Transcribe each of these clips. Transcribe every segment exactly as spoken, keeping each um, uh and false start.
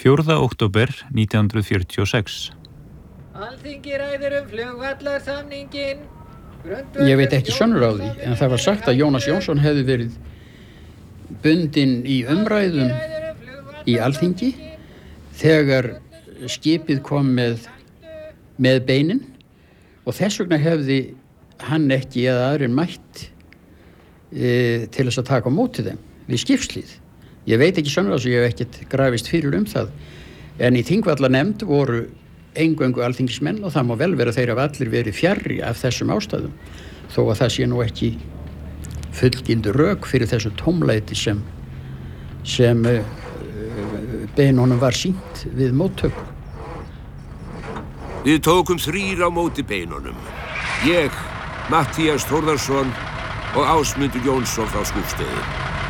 fjórða október nítján hundruð fjörutíu og sex. Alþingi ræðir um flugvallarsamninginn. Ég veit ekki sönnur á því, en það var sagt að Jónas Jónsson hefði verið bundinn í umræðum í Alþingi þegar skipið kom með, með beinin og þess vegna hefði hann ekki eða aðrir mætt e, til þess að taka á móti þeim við skipslið. Ég veit ekki sönnur á þessu, ég hef ekkert grafist fyrir um það, en í Þingvallanefnd voru eingöngu alþingismenn og það má vel vera þeir af allir verið fjarri af þessum ástæðum, þó að það sé nú ekki fullgildur rök fyrir þessu tómlæti sem, sem uh, beinunum var sýnt við móttöku. Við tókum þrír á móti beinunum. Ég, Matthías Þórðarsson og Ásmundur Jónsson frá Skúfsstöðum.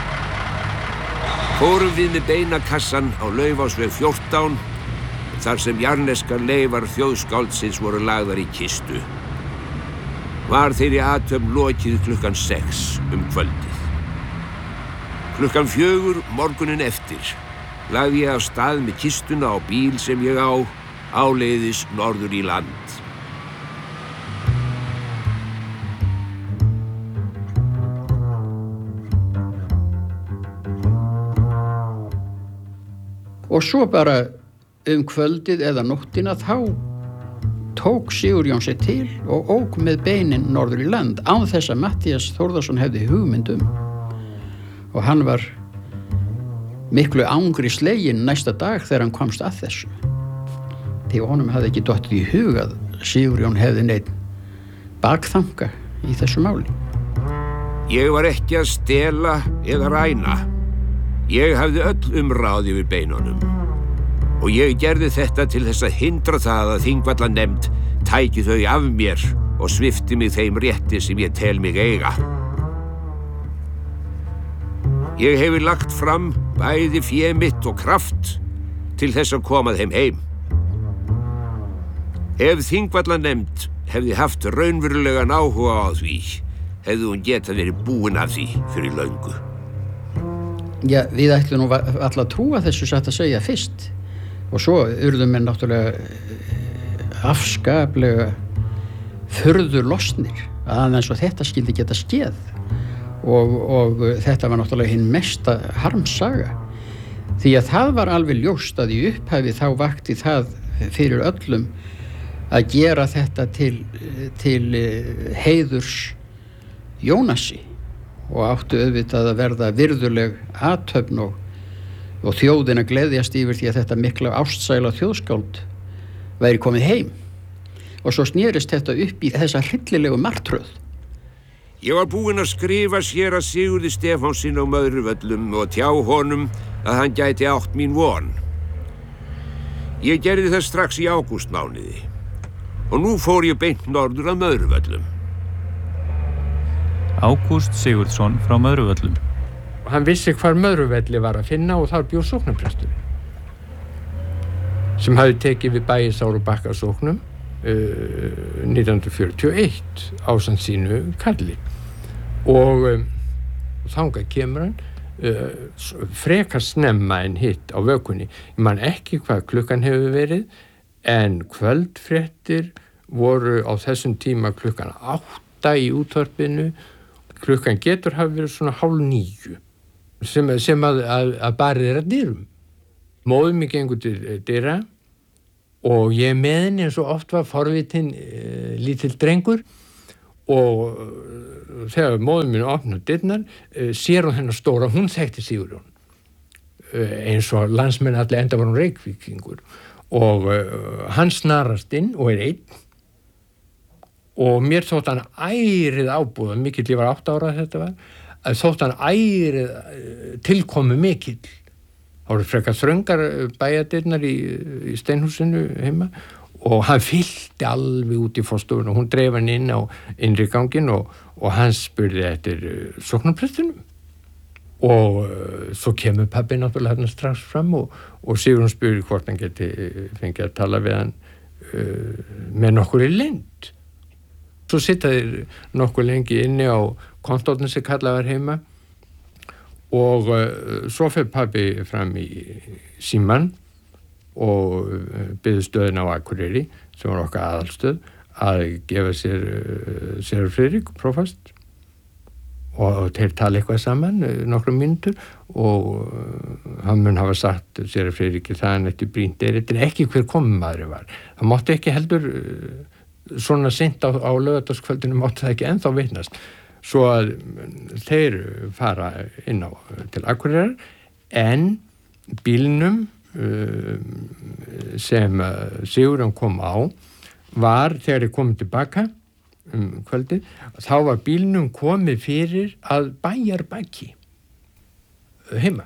Fórum við með beinakassan á Laufásveg fjórtán, þar sem jarneskar leifar þjóðskáldsins voru lagðar í kistu. Var þeirri athöfn lokið klukkan sex um kvöldið. Klukkan fjögur morgunin eftir lagði ég af stað með kistuna á bíl sem ég á, áleiðis norður í land. Og svo bara um kvöldið eða nóttina þá tók Sigurjón sig til og ók með beinin norður í land án þess að Matthías Þórðarsson hefði hugmynd um. Og hann var miklu angri sleginn næsta dag þegar hann komst að þessu. Því honum hafði ekki dottið í hug að Sigurjón hefði neitt bakþanga í þessu máli. Ég var ekki að stela eða ræna. Ég hafði öll umráð yfir beinunum. Og ég gerði þetta til þess að hindra það að Þingvallanefnd tæki þau af mér og svipti mig þeim rétti sem ég tel mig eiga. Ég hefi lagt fram bæði fé mitt og kraft til þess að koma þeim heim. Ef Þingvallanefnd hefði haft raunverulegan áhuga á því, hefði hún getað verið búin af því fyrir löngu. Já, við ætlum nú alla að trúa þessu satt að segja fyrst. Og svo urðu menn náttúrulega afskaplega furður lostnir að eins og þetta skyldi geta skeð. Og, og þetta var náttúrulega hinn mesta harmsaga. Því að það var alveg ljóst að í upphafi þá vakti það fyrir öllum að gera þetta til, til heiðurs Jónasi og áttu auðvitað að verða virðuleg athöfn og og þjóðin að gleðjast yfir því að þetta mikla ástsæla þjóðskáld væri komið heim. Og svo snerist þetta upp í þessa hryllilegu martröð. Ég var búinn að skrifa séra Sigurði Stefánssyni á Möðruvöllum og tjá honum að hann gæti átt mín von. Ég gerði það strax í ágústmánuði og nú fór ég beint norður að Möðruvöllum. Ágúst Sigurðsson frá Möðruvöllum. Hann vissi hvar Möðruvelli var að finna og þar bjó sóknarpresturinn sem hafði tekið við Bægisár og Bakkasóknum uh, nítján hundruð fjörutíu og eitt ásamt sínu Karli og um, þangað kemur hann uh, frekar snemma en hitt á vökunni. Ég man ekki hvað klukkan hefur verið en kvöldfréttir voru á þessum tíma klukkan átta í útvarpinu. Klukkan getur hafi verið svona hálf níu sem, sem að, að, að barið er að dyrum. Móðir mig gengur til dyra og ég með henni eins og oft var forvitinn e, lítill drengur og e, þegar móðir mín opnar dyrnar e, sér hún hennar stóra, hún þekkti Sigurjón e, eins og landsmenn allir enda var hún Reykvíkingur og e, hann snarast inn og er einn og mér þótt hann ærið ábúða, mikill ég var átta ára þetta var, að þótt hann ærið tilkomu mikill. Það voru frekar þröngar bæjadyrnar í, í steinhúsinu heima og hann fyllti alveg út í forstofuna og hún dreif hann inn á innri ganginn og, og hann spurði eftir sóknarprestinum og uh, svo kemur pabbi náttúrulega hérna strax fram og, og Sigurjón spurði hvort hann geti fengið að tala við hann uh, með nokkur í leynd. Svo sitta þeir nokkuð lengi inni á kontóttin sem kallað var heima og uh, svo fer pabbi fram í símann og byggðu stöðin á Akureyri sem var okkar aðalstöð að gefa sér sér Friðrik prófast og þeir tala eitthvað saman nokkrum mínútur og hann mun hafa sagt sér Friðriki það hann eftir brýnt erindi ekki hver komumaður var. Það mátti ekki heldur svona seint á, á laugardagskvöldinu mátti það ekki ennþá vitnast. Svo að þeir fara inn á til Akureyrar en bílnum sem Sigurjón kom á var þegar þeir komið tilbaka um kvöldið, þá var bílnum komið fyrir að Bæjarbakki heima.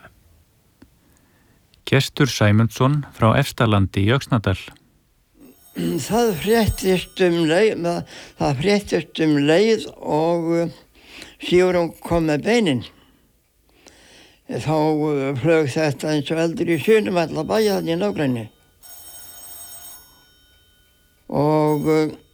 Gestur Sæmundsson frá Efstalandi í Öxnadal. Það fréttist um leið, það fréttist um leið og Sigurjón kom með beinin. Þá flög þetta eins og eldur í sunum alla bæja þarna í nágrenni. Og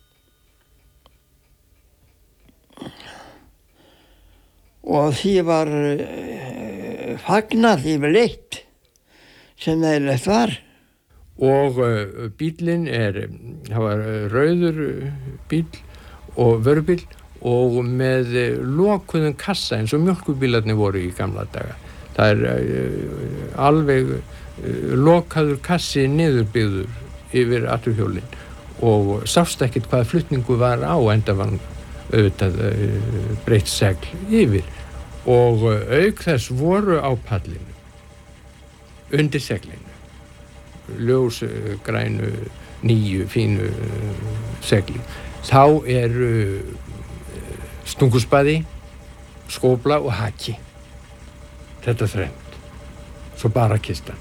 og því var uh, fagnað yfirleitt sem eðlilegt var. Og uh, bíllinn er, það var rauður bíll og vörubíll og með uh, lokuðum kassa eins og mjólkurbílarnir voru í gamla daga. Það er uh, alveg uh, lokaður kassi niðurbyggður yfir afturhjólinn og sást ekkert hvað flutningu var á enda var auðvitað uh, breytt segl yfir og uh, auk þess voru á pallinu undir seglinu ljós uh, grænu nýju fínu uh, segli þá eru uh, stunguspaði skófla og haki þetta þrennt svo bara kistan.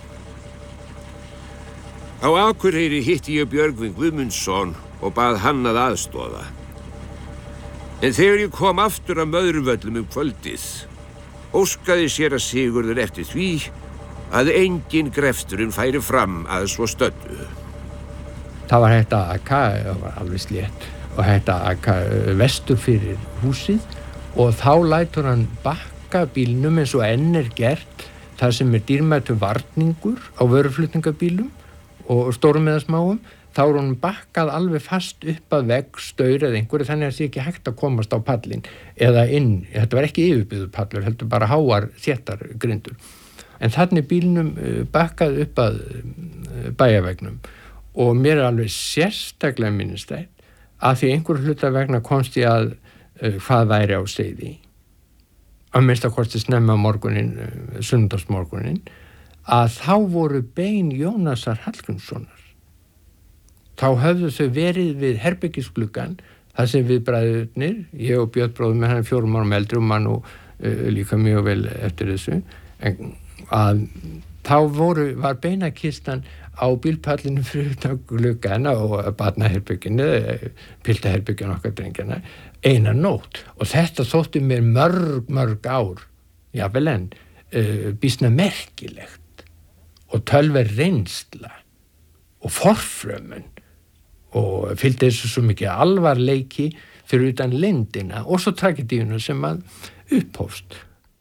Á Akureyri hitti ég Björgvin Guðmundsson og bað hann að aðstoða. En þegar ég kom aftur að Möðruvöllum um kvöldið, óskaði sér að Sigurður eftir því að engin grefturinn færi fram að svo stöddu. Það var hægt að aka, það var alveg slétt, og hægt að aka vestur fyrir húsið og þá lætur hann bakka bílnum eins og enn er gert, það sem er dýrmætur varningur á vöruflutningabílum og stórum eða smáum, þá er hún bakkað alveg fast upp að vegg, staur eða einhverju þannig að það sé ekki hægt að komast á pallin eða inn, þetta var ekki yfirbyggður pallur, heldur bara háar þéttar grindur. En þannig bílnum bakkað upp að bæjarvegnum og mér er alveg sérstaklega minnistætt að því einhverju hluta vegna komst ég að uh, hvað væri á seyði að minnst að kosti snemma morgunin, uh, sunnudagsmorgunin að þá voru bein Jónasar Hallgrímssonar. Þá höfðu þau verið við herbergisgluggan, þar sem við bræðurnir, ég og Björn bróðir með hann fjórum árum eldri og mann og uh, líka mjög vel eftir þessu, en að þá voru, var beinakistan á bílpallinu fyrir utan gluggana og barnaherberginu, piltaherberginu okkar drengjana, eina nótt. Og þetta þótti mér mörg, mörg ár, jafnvel enn, uh, býsna merkilegt og tölver reynsla og forfrömmun og fylgdi þessu svo mikið alvarleiki fyrir utan leyndina og svo tragedíuna sem að upphófst.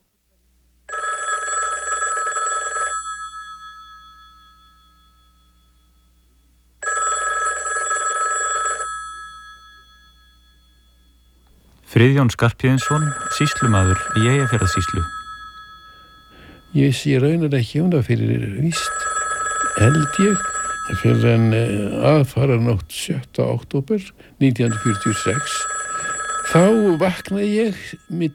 Friðjón Skarphéðinsson, sýslumaður í Eyjafjarðarsýslu. Ég sé raunar ekki um það fyrir víst, held ég, fyrir en aðfara nótt sjötta október nítján hundruð fjörutíu og sex. Þá vaknaði ég mitt